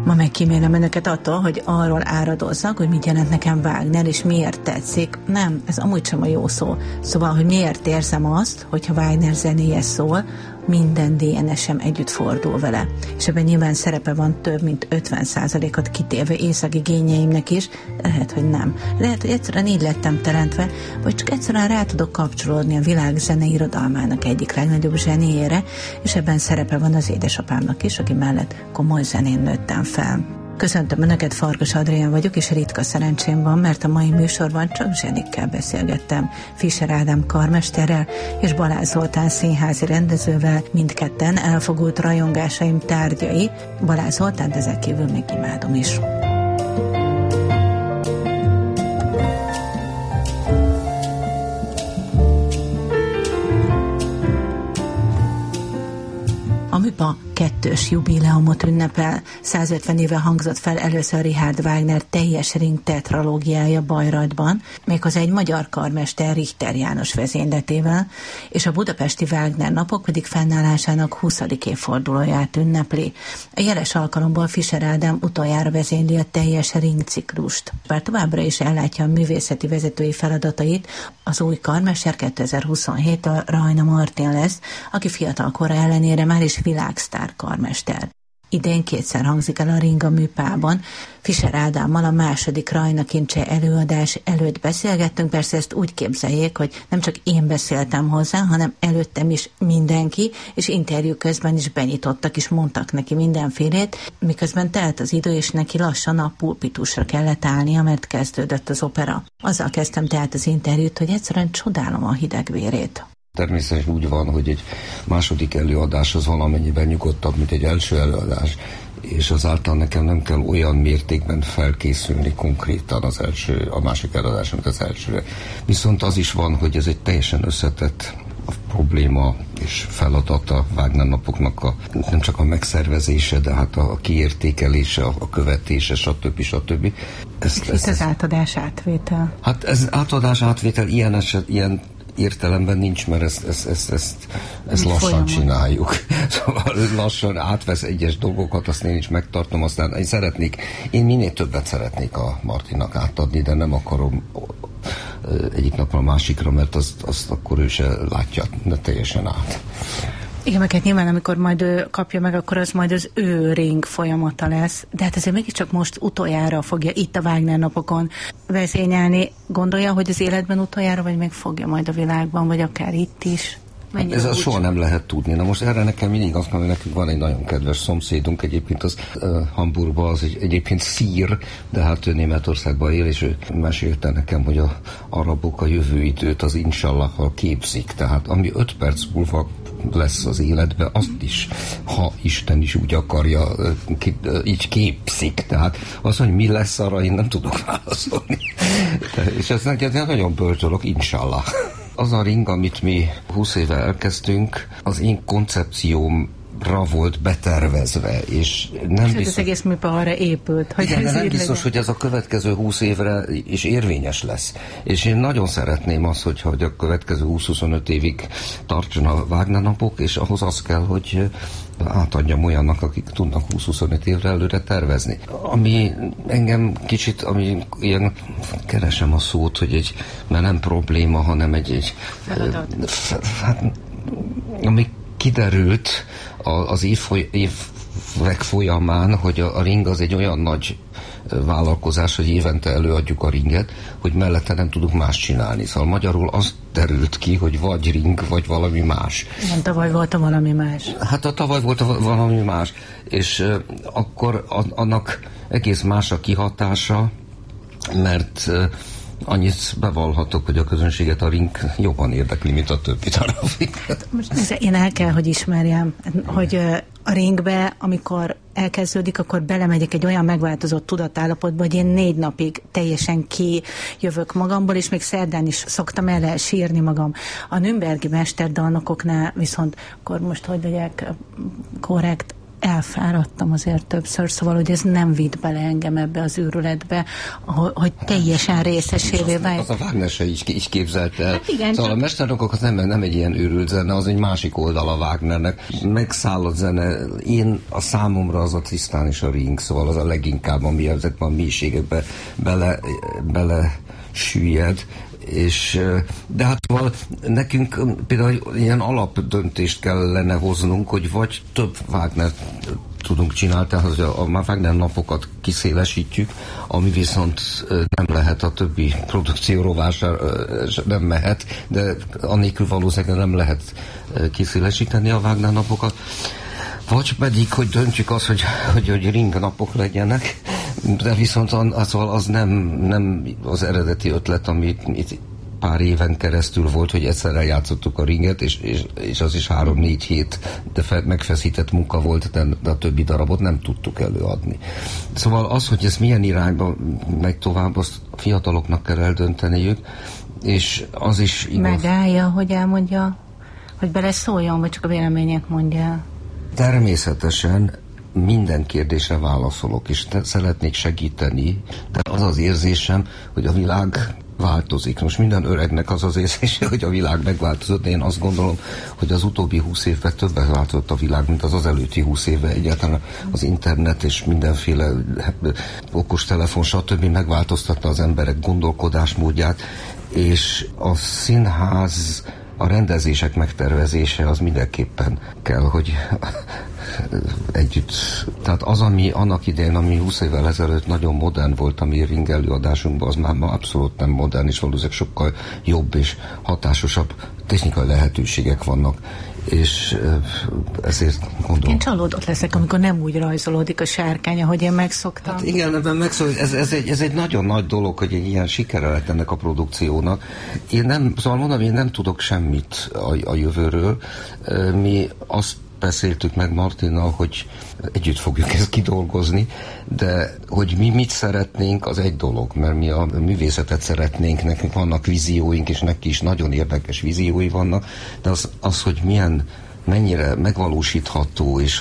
Ma megkímélem önöket attól, hogy arról áradozzak, hogy mit jelent nekem Wagner, és miért tetszik. Nem, ez amúgy sem a jó szó. Szóval, hogy miért érzem azt, hogyha Wagner zenéje szól, minden DNS-em együtt fordul vele. És ebben nyilván szerepe van több mint 50%-ot kitéve északigényeimnek is, lehet, hogy nem. Lehet, hogy egyszerűen így lettem teremtve, vagy csak egyszerűen rá tudok kapcsolódni a világ zenei irodalmának egyik legnagyobb zseniére, és ebben szerepe van az édesapámnak is, aki mellett komoly zenén nőttem fel. Köszöntöm Önöket, Farkas Adrián vagyok, és ritka szerencsém van, mert a mai műsorban csak zsenikkel beszélgettem. Fischer Ádám karmesterrel és Balázs Zoltán színházi rendezővel, mindketten elfogult rajongásaim tárgyai. Balázs Zoltánt ezek kívül még imádom is. A műpa 2. jubileumot ünnepel. 150 éve hangzott fel először Richard Wagner teljes ring tetralógiája Bayreuthban, méghozzá egy magyar karmester Richter János vezényletével, és a budapesti Wagner napok pedig fennállásának 20. évfordulóját ünnepli. A jeles alkalomból Fischer Ádám utoljára vezényli a teljes ringciklust. Bár továbbra is ellátja a művészeti vezetői feladatait, az új karmester 2027-től Rajna Martin lesz, aki fiatal kora ellenére már is világsztár karmester. Idén 2-szer hangzik el a ring a műpában. Fischer Ádámmal a második Rajna Kincse előadás előtt beszélgettünk, persze ezt úgy képzeljék, hogy nem csak én beszéltem hozzá, hanem előttem is mindenki, és interjú közben is benyitottak, és mondtak neki mindenfélét, miközben telt az idő, és neki lassan a pulpitusra kellett állnia, mert kezdődött az opera. Azzal kezdtem tehát az interjút, hogy egyszerűen csodálom a hidegvérét. Természetesen úgy van, hogy egy második előadás az valamennyiben nyugodtabb, mint egy első előadás, és azáltal nekem nem kell olyan mértékben felkészülni konkrétan a másik előadás, mint az elsőre. Viszont az is van, hogy ez egy teljesen összetett probléma és feladata Wagner napoknak nem csak a megszervezése, de hát a kiértékelése, a követése, stb. Itt az átadás-átvétel. Hát ez átadás-átvétel ilyen értelemben nincs, mert ezt lassan csináljuk. Szóval lassan átvesz egyes dolgokat, azt én is megtartom, aztán én minél többet szeretnék a Martinnak átadni, de nem akarom egyik napra a másikra, mert azt akkor ő se látja teljesen át. Igen, meg hát nyilván, amikor majd ő kapja meg, akkor az majd az ő ring folyamata lesz. De hát azért mégiscsak most utoljára fogja itt a Wagner napokon vezényelni. Gondolja, hogy az életben utoljára, vagy meg fogja majd a világban, vagy akár itt is? Hát ez soha nem lehet tudni. Na most erre nekem mindig azt mondom, hogy nekünk van egy nagyon kedves szomszédunk, egyébként az Hamburgban, az egyébként szír, de hát ő Németországban él, és ő mesélte nekem, hogy a arabok a jövő időt az inshallahal képzik. Tehát ami 5 perc múlva lesz az életben, azt is, ha Isten is úgy akarja, így képzik. Tehát az, hogy mi lesz, arra én nem tudok válaszolni. És ez nagyon bölcs dolog, inshallah. Az a ring, amit mi 20 éve elkezdtünk, az én koncepciómra volt betervezve, és nem biztos... az egész műpa arra épült, hogy igen, ez nem biztos, legyen. hogy ez a következő 20 évre is érvényes lesz. És én nagyon szeretném azt, hogy a következő 20-25 évig tartson a Wagner napok, és ahhoz az kell, hogy átadjam olyannak, akik tudnak 20-25 évre előre tervezni. Ami engem kicsit, ami ilyen, keresem a szót, hogy mert nem probléma, hanem egy ami kiderült az évek folyamán, hogy a ring az egy olyan nagy vállalkozás, hogy évente előadjuk a ringet, hogy mellette nem tudunk más csinálni. Szóval magyarul az derült ki, hogy vagy ring, vagy valami más. Nem, tavaly volt a valami más. Hát a tavaly volt a valami más, és akkor annak egész más a kihatása, mert annyit bevallhatok, hogy a közönséget a ring jobban érdekli, mint a többi darabig. Most én el kell, hogy ismerjem, hogy a ringbe, amikor elkezdődik, akkor belemegyek egy olyan megváltozott tudatállapotba, hogy én 4 napig teljesen kijövök magamból, és még szerdán is szoktam el sírni magam. A nürnbergi mesterdalnokoknál viszont, akkor most hogy legyek korrekt, elfáradtam azért többször, szóval, hogy ez nem vitt bele engem ebbe az őrületbe, hogy teljesen részesévé vált. Az a Wagner se így képzelte el. Hát igen, szóval a Mesternakok az nem egy ilyen őrült zene, az egy másik oldal a Wagnernek. Megszállott zene, a számomra az a Tristan és a Ring, szóval az a leginkább, ami ezekben a mélységekbe bele süllyed. De hát nekünk például ilyen alapdöntést kellene hoznunk, hogy vagy több Wagner tudunk csinálni, tehát hogy a Wagner napokat kiszélesítjük, ami viszont nem lehet a többi produkció rovására, nem mehet, de annélkül valószínűleg nem lehet kiszélesíteni a Wagner napokat. Vagy pedig, hogy döntjük azt, hogy Ring napok legyenek, de viszont az nem az eredeti ötlet, amit itt pár éven keresztül volt, hogy egyszerre játszottuk a Ringet, és az is 3-4 hét, de megfeszített munka volt, de a többi darabot nem tudtuk előadni. Szóval az, hogy ez milyen irányba megy tovább, azt a fiataloknak kell eldönteniük, és az is igaz. Megállja, hogy elmondja, hogy beleszóljon, vagy csak a vélemények mondja? Természetesen minden kérdésre válaszolok, és szeretnék segíteni, de az az érzésem, hogy a világ változik. Most minden öregnek az érzése, hogy a világ megváltozott, de én azt gondolom, hogy az utóbbi 20 évben többet változott a világ, mint az előtti 20 évben. Egyáltalán az internet és mindenféle okostelefon, stb. Megváltoztatta az emberek gondolkodásmódját, és a színház, a rendezések megtervezése az mindenképpen kell, hogy együtt. Tehát az, ami annak idején, ami 20 évvel ezelőtt nagyon modern volt, ami Ring előadásunkban, az már ma abszolút nem modern, és valószínűleg sokkal jobb és hatásosabb technikai lehetőségek vannak. És ezért gondolom. Én csalódott leszek, amikor nem úgy rajzolódik a sárkány, ahogy én megszoktam. Hát igen, ebben ez egy nagyon nagy dolog, hogy egy ilyen sikere lett ennek a produkciónak. Szóval én nem tudok semmit a jövőről. Mi azt beszéltük meg Martinnal, hogy együtt fogjuk ezt kidolgozni, de hogy mi mit szeretnénk, az egy dolog, mert mi a művészetet szeretnénk, nekünk vannak vízióink, és neki is nagyon érdekes víziói vannak, de az hogy mennyire megvalósítható, és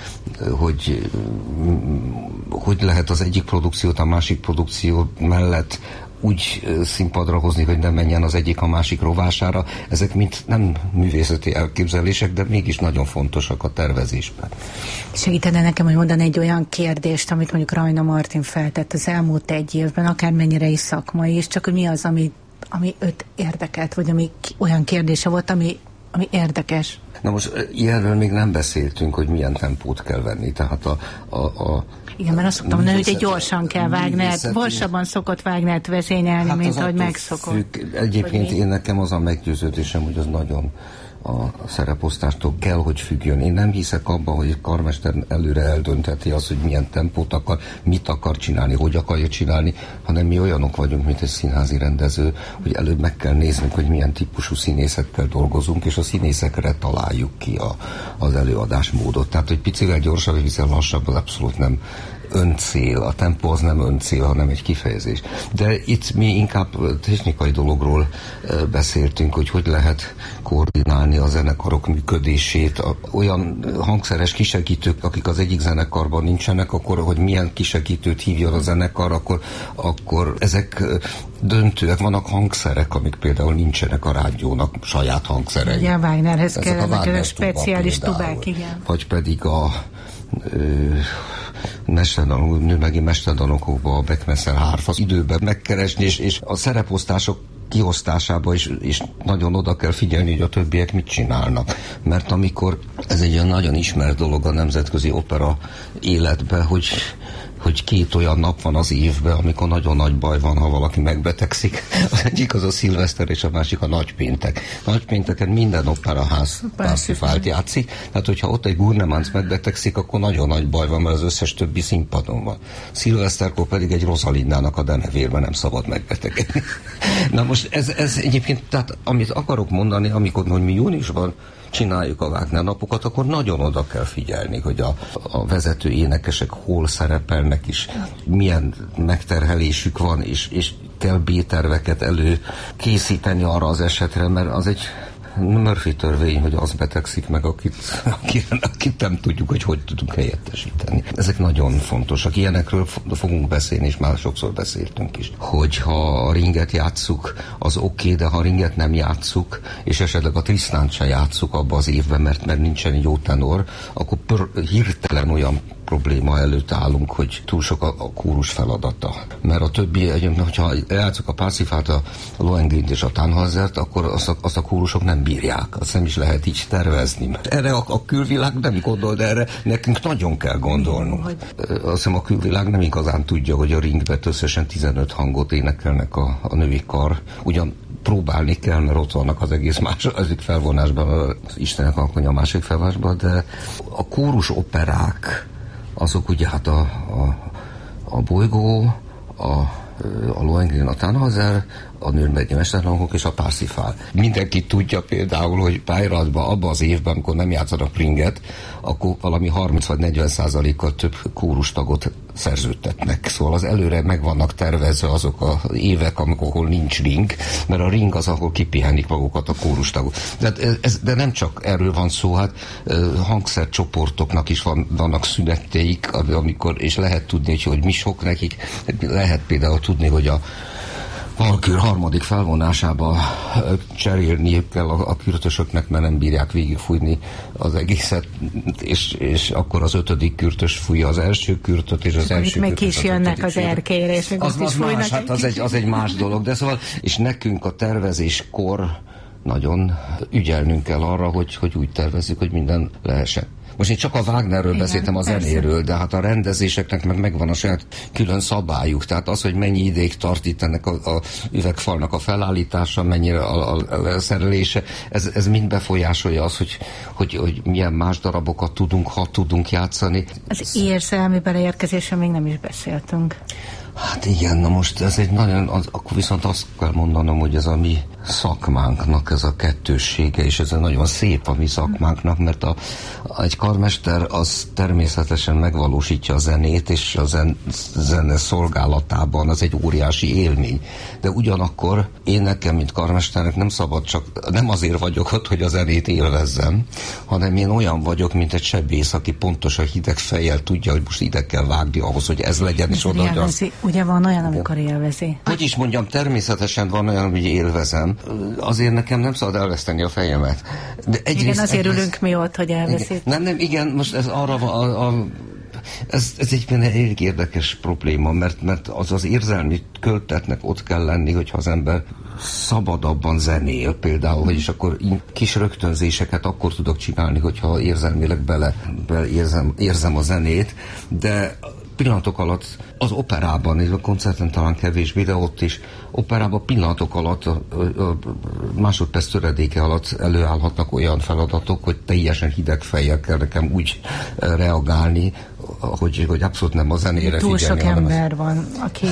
hogy lehet az egyik produkciót a másik produkció mellett úgy színpadra hozni, hogy nem menjen az egyik a másik rovására. Ezek mind nem művészeti elképzelések, de mégis nagyon fontosak a tervezésben. Segítene nekem, hogy mondani egy olyan kérdést, amit mondjuk Rajna Martin feltett az elmúlt egy évben, akármennyire is szakmai, és csak hogy mi az, ami őt érdekelt, vagy ami olyan kérdése volt, ami érdekes. Na most ilyenről még nem beszéltünk, hogy milyen tempót kell venni. Tehát igen, mert azt szoktam mondani, hogy gyorsan kell Wagnert, gyorsabban szokott Wagnert vezényelni, hát mint ahogy megszokott. Egyébként nekem az a meggyőződésem, hogy az nagyon a szereposztástól kell, hogy függjön. Én nem hiszek abban, hogy egy karmester előre eldöntheti azt, hogy milyen tempót akar, mit akar csinálni, hogy akarja csinálni, hanem mi olyanok vagyunk, mint egy színházi rendező, hogy előbb meg kell néznünk, hogy milyen típusú színészekkel dolgozunk, és a színészekre találjuk ki az előadásmódot. Tehát, hogy picivel gyorsabb, hiszen lassabb, az abszolút nem öncél. A tempó az nem öncél, hanem egy kifejezés. De itt mi inkább technikai dologról beszéltünk, hogy lehet koordinálni a zenekarok működését. Olyan hangszeres kisegítők, akik az egyik zenekarban nincsenek, akkor hogy milyen kisegítőt hívjon a zenekar, akkor ezek döntőek. Vannak hangszerek, amik például nincsenek a rádiónak, saját hangszerei. Ugye a Wagnerhez kellenek a speciális tubák, igen. Vagy pedig a nőmegi mesterdanokokban a Beckmesser hárfa az időben megkeresni, és a szereposztások kiosztásába is nagyon oda kell figyelni, hogy a többiek mit csinálnak. Mert amikor ez egy olyan nagyon ismert dolog a nemzetközi opera életben, hogy 2 olyan nap van az évben, amikor nagyon nagy baj van, ha valaki megbetegszik. Az egyik az a szilveszter, és a másik a nagypéntek. Nagypénteken minden operaház Parsifált játszik, tehát hogyha ott egy Gurnemanz megbetegszik, akkor nagyon nagy baj van, mert az összes többi színpadon van. Szilveszterkor pedig egy Rosalindának a denevérben nem szabad megbetegedni. Na most ez egyébként, tehát amit akarok mondani, amikor mi júniusban csináljuk a Wagner napokat, akkor nagyon oda kell figyelni, hogy a vezető énekesek hol szerepelnek is, milyen megterhelésük van, és kell B-terveket készíteni arra az esetre, mert az egy Murphy törvény, hogy az betegszik meg, akit nem tudjuk, hogy tudunk helyettesíteni. Ezek nagyon fontosak. Ilyenekről fogunk beszélni, és már sokszor beszéltünk is. Hogyha a ringet játsszuk, az oké, de ha a ringet nem játsszuk, és esetleg a Tristánt se játsszuk abba az évben, mert nincsen jó tenor, akkor hirtelen olyan probléma előtt állunk, hogy túl sok a kórus feladata. Mert a többi, hogyha játszok a Parsifalt, a Lohengrin és a Tannhäusert, akkor azt a kórusok nem bírják. Azt nem is lehet így tervezni. Erre a külvilág nem gondol, de erre nekünk nagyon kell gondolnunk. Azt hiszem a külvilág nem igazán tudja, hogy a ringben összesen 15 hangot énekelnek a női kar. Ugyan próbálni kell, mert ott vannak az egész másik felvonásban, az Istenek alkonya a másik felvonásban, de a kórus operák, azok ugye hát a Bolygó, a Lohengrin, a Tannhäuser, a Nürnbergi Mesterlangok és a Parsifal. Mindenki tudja például, hogy Bayreuthban abban az évben, amikor nem játszanak ringet, akkor valami 30 vagy 40%-kal több kórustagot szerződtetnek. Szóval az előre meg vannak tervezve azok az évek, ahol nincs ring, mert a ring az, ahol kipihenik magukat a kórustagok. De nem csak erről van szó, hát hangszercsoportoknak is vannak szünetteik, amikor, és lehet tudni, hogy mi sok nekik. Lehet például tudni, hogy a Valkür harmadik felvonásában cserélni kell a kürtösöknek, mert nem bírják végigfújni az egészet, és akkor az 5. kürtös fújja az első kürtöt, és az első meg is jönnek az erkélyre, és az más, hát az egy más dolog, de szóval, és nekünk a tervezéskor nagyon ügyelnünk kell arra, hogy úgy tervezzük, hogy minden lehessen. Most én csak a Wagnerről beszéltem, a zenéről, de hát a rendezéseknek megvan a saját külön szabályuk. Tehát az, hogy mennyi ideig tart itt ennek a üvegfalnak a felállítása, mennyire a szerelése, ez mind befolyásolja az, hogy milyen más darabokat tudunk, ha tudunk játszani. Az érzelmi beleérkezésről még nem is beszéltünk. Hát igen, na most ez egy nagyon, akkor viszont azt kell mondanom, hogy ez a mi szakmánknak ez a kettőssége, és ez nagyon szép a mi szakmánknak, mert egy karmester az természetesen megvalósítja a zenét, és a zene szolgálatában az egy óriási élmény. De ugyanakkor én nekem, mint karmesternek nem szabad csak, nem azért vagyok ott, hogy a zenét élvezzem, hanem én olyan vagyok, mint egy sebész, aki pontosan hideg fejjel tudja, hogy most ide kell vágni ahhoz, hogy ez legyen, és oda. Ugye van olyan, amikor élvezi. Hogy is mondjam, természetesen van olyan, hogy élvezem. Azért nekem nem szabad elveszteni a fejemet. De igen, azért ülünk mi ott, hogy elveszít. Nem, igen, most ez arra van, ez egy elég érdekes probléma, mert az érzelmi költetnek ott kell lenni, hogyha az ember szabadabban zenél például, vagyis akkor kis rögtönzéseket akkor tudok csinálni, hogyha érzelmileg érzem a zenét, de pillanatok alatt az operában, és a koncerten talán kevésbé, de ott is operában pillanatok alatt, másodperc töredéke alatt előállhatnak olyan feladatok, hogy teljesen hideg fejjel kell nekem úgy reagálni, hogy abszolút nem a zenére túl figyelni. Túl sok ember van, aki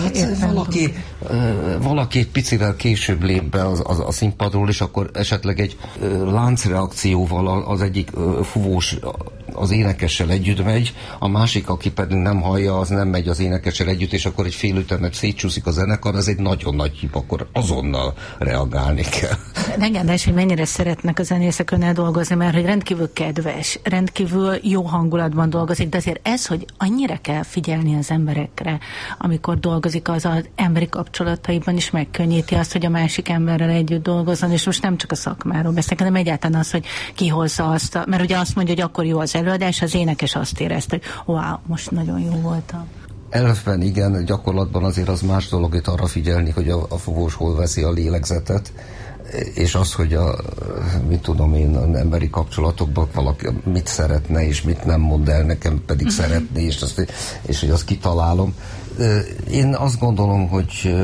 valaki egy picivel később lép be a színpadról, és akkor esetleg egy láncreakcióval az egyik fuvós az énekessel együtt megy, a másik, aki pedig nem hallja, az nem megy az énekessel együtt, és akkor egy fél ütemet szétcsúszik a zenekar, az egy nagyon nagy hiba, akkor azonnal reagálni kell. Legendás, hogy mennyire szeretnek a zenészek önnel dolgozni, mert hogy rendkívül kedves, rendkívül jó hangulatban dolgozik, de azért ez, hogy annyira kell figyelni az emberekre, amikor dolgozik, az emberi kapcsolataiban is megkönnyíti azt, hogy a másik emberrel együtt dolgozzon, és most nem csak a szakmáról beszélek, hanem egyáltalán az, hogy kihozza azt, mert ugye azt mondja, hogy akkor jó az előadás, az énekes azt érezte, hogy wow, most nagyon jó voltam. Elfben igen, gyakorlatban azért az más dolog, itt arra figyelni, hogy a fogós hol veszi a lélegzetet, és az, hogy mit tudom én, az emberi kapcsolatokban valaki mit szeretne, és mit nem mond el, nekem pedig szeretné, és hogy azt kitalálom. Én azt gondolom, hogy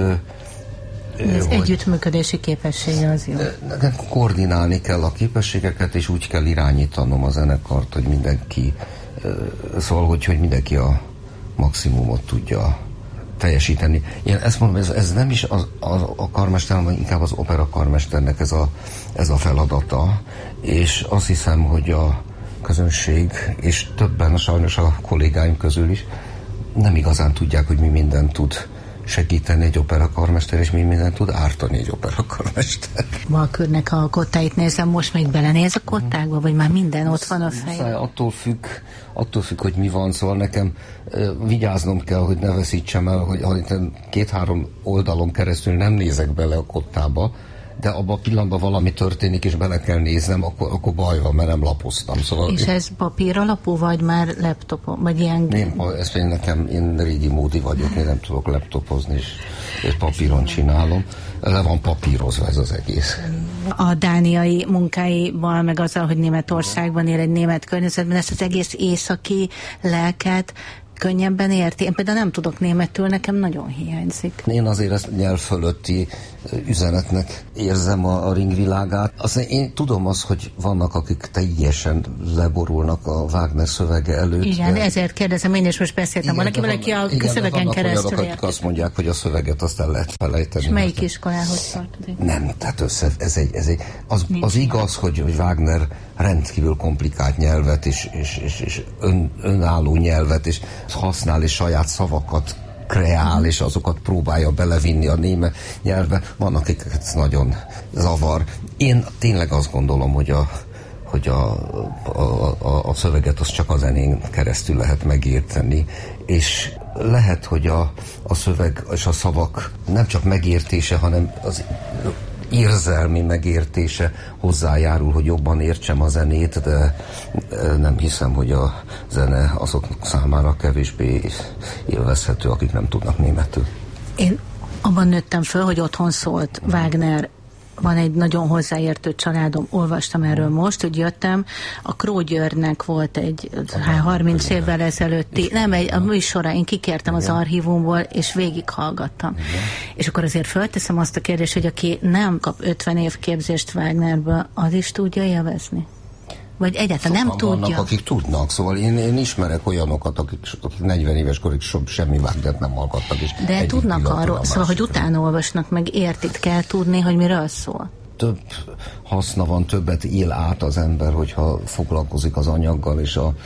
az együttműködési képessége az jó. Koordinálni kell a képességeket, és úgy kell irányítanom a zenekart, hogy mindenki, szóval, hogy mindenki a maximumot tudja teljesíteni. Én ezt mondom, ez nem is a karmester, hanem inkább az opera karmesternek ez a feladata, és azt hiszem, hogy a közönség, és többen sajnos a kollégáim közül is nem igazán tudják, hogy mi mindent tud segíteni egy operakarmester, és mi mindent tud ártani egy operakarmester. Walkürnek a kottáit nézem, most még belenéz a kottákba, vagy már minden ott van a fején? Attól függ, hogy mi van, szóval nekem vigyáznom kell, hogy ne veszítsem el, hogy 2-3 oldalon keresztül nem nézek bele a kottába, de abban a pillanatban valami történik, és bele kell néznem, akkor baj van, mert nem lapoztam. Szóval és ez papír alapú, vagy már laptopon, vagy ilyen... Én régi módi vagyok, én nem tudok laptopozni, és papíron csinálom. Le van papírozva ez az egész. A dániai munkáival, meg azzal, hogy Németországban él egy német környezetben, ezt az egész északi lelket könnyebben érti. Én például nem tudok németül, nekem nagyon hiányzik. Én azért ezt nyelv fölötti üzenetnek érzem a ringvilágát. Aztán én tudom azt, hogy vannak, akik teljesen leborulnak a Wagner szövege előtt. Igen, ezért kérdezem, én is most beszéltem valakivel, aki a szövegen keresztül olyanok, akik azt mondják, hogy a szöveget azt el lehet felejteni. És melyik iskolához tartozik? Nem, tehát az igaz, hogy Wagner rendkívül komplikált nyelvet és önálló nyelvet, és használ, és saját szavakat kreál, és azokat próbálja belevinni a német nyelvbe. Vannak, akiket ez nagyon zavar. Én tényleg azt gondolom, hogy a szöveget az csak a zenén keresztül lehet megérteni, és lehet, hogy a szöveg és a szavak nem csak megértése, hanem az érzelmi megértése hozzájárul, hogy jobban értsem a zenét, de nem hiszem, hogy a zene azok számára kevésbé élvezhető, akik nem tudnak németül. Én abban nőttem föl, hogy otthon szólt Wagner. Van egy nagyon hozzáértő családom, olvastam erről most, hogy jöttem, a Kró Györgynek volt egy 30 évvel ezelőtti, a műsora, én kikértem az archívumból, és végighallgattam. És akkor azért fölteszem azt a kérdést, hogy aki nem kap 50 év képzést Wagnerből, az is tudja élvezni? Vagy egyáltalán nem tudja? Vannak, akik tudnak, szóval én ismerek olyanokat, akik 40 éves korig semmi Wagnert nem hallgattak. De tudnak arról, szóval, hogy utána olvasnak, meg értik, kell tudni, hogy miről szól. Több haszna van, többet él át az ember, hogyha foglalkozik az anyaggal, és a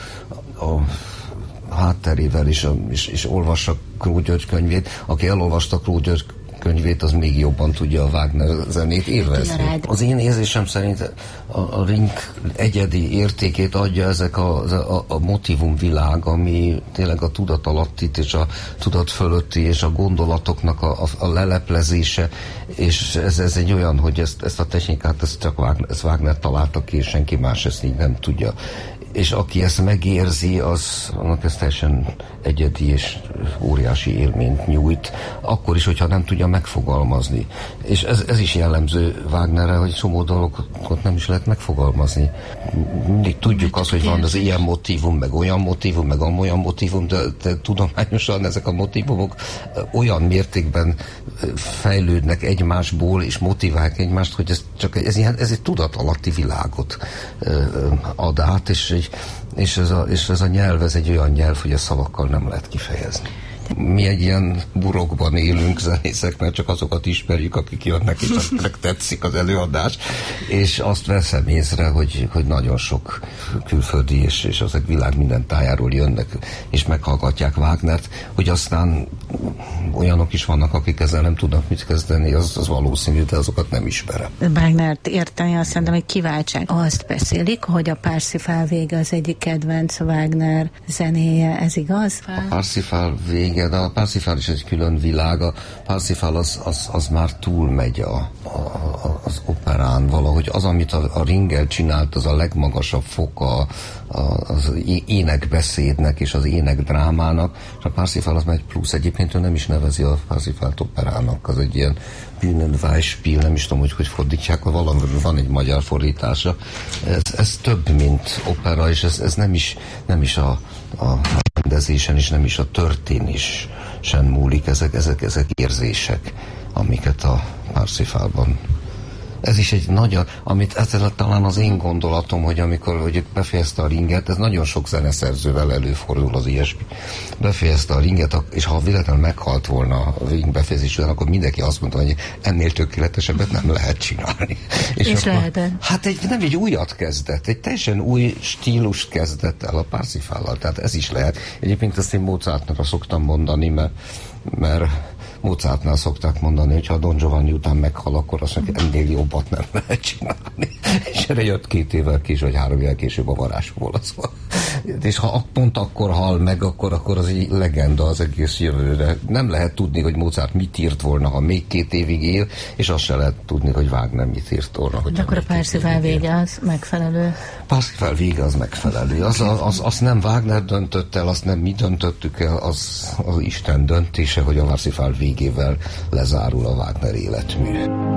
hátterével, és olvassa Kró György könyvét. Aki elolvasta Kró György könyvét, az még jobban tudja a Wagner zenét élvezni. Az én érzésem szerint a ring egyedi értékét adja ezek a motivumvilág, ami tényleg a tudatalattit és a tudat fölötti és a gondolatoknak a leleplezése, és ez egy olyan, hogy ezt a technikát ezt Wagner találta ki, és senki más ezt így nem tudja. És aki ezt megérzi, annak ez teljesen egyedi és óriási élményt nyújt, akkor is, hogyha nem tudja megfogalmazni. És ez is jellemző Wagnerre, hogy csomó dolgokat nem is lehet megfogalmazni. Mindig tudjuk azt, hogy van az ilyen motívum, meg olyan motívum, meg amolyan motívum, de tudományosan ezek a motívumok olyan mértékben fejlődnek egymásból, és motiválják egymást, hogy ez egy tudatalatti világot ad át, és ez a nyelv, ez egy olyan nyelv, hogy a szavakkal nem lehet kifejezni. Mi egy ilyen burokban élünk zenészek, mert csak azokat ismerjük, akik jönnek, és akiknek tetszik az előadás, és azt veszem észre, hogy nagyon sok külföldi és az világ minden tájáról jönnek, és meghallgatják Wagnert, hogy aztán olyanok is vannak, akik ezzel nem tudnak mit kezdeni, az valószínű, de azokat nem ismerem. Wagnert érteni azt szerintem, hogy kiváltság. Azt beszélik, hogy a Parsifal vége az egyik kedvenc Wagner zenéje, ez igaz? A Parsifal vége, de a Parsifal is egy külön világ. A Parsifal az már túlmegy az operán valahogy. Az, amit a Ringel csinált, az a legmagasabb foka az énekbeszédnek és az énekdrámának, és a Parsifal az már egy plusz. Egyébként ő nem is nevezi a Parsifalt operának, az egy ilyen Bühnenweisspiel, nem is tudom, hogy fordítják, valami van egy magyar fordítása. Ez több, mint opera, és ez nem is a rendezésen, és nem is a történésen múlik, ezek érzések, amiket a Parsifalban. Ez is egy nagyon, amit talán az én gondolatom, hogy amikor befejezte a Ringet, ez nagyon sok zeneszerzővel előfordul az ilyesmi. Befejezte a Ringet, és ha véletlenül meghalt volna a Ring befejezés után, akkor mindenki azt mondta, hogy ennél tökéletesebbet nem lehet csinálni. És lehetett? Hát nem egy újat kezdett, egy teljesen új stílust kezdett el a Parsifallal, tehát ez is lehet. Egyébként ezt én Mozartnak szoktam mondani, mert Mozartnál szokták mondani, hogy ha Don Giovanni után meghal, akkor azt mondja, ennél jobbat nem lehet csinálni. És erre jött 2 évvel később, vagy 3 évvel később a varázsból. És ha pont akkor hal meg, akkor az egy legenda az egész jövőre. Nem lehet tudni, hogy Mozart mit írt volna, ha még 2 évig él, és azt se lehet tudni, hogy Wagner mit írt volna. De akkor a Parsifal vége az megfelelő? Parsifal vége az megfelelő. Az nem Wagner döntött el, azt nem mi döntöttük el, az Isten döntése, hogy a Parsifal végével lezárul a Wagner életmű.